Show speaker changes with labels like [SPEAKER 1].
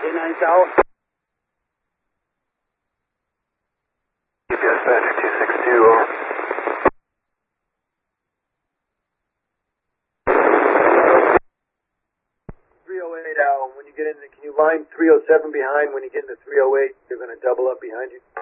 [SPEAKER 1] K9 Tower.
[SPEAKER 2] GPS Magic 262, over.
[SPEAKER 3] 308 Al, when you get in, can you line 307 behind? When you get into 308, they're going to double up behind you.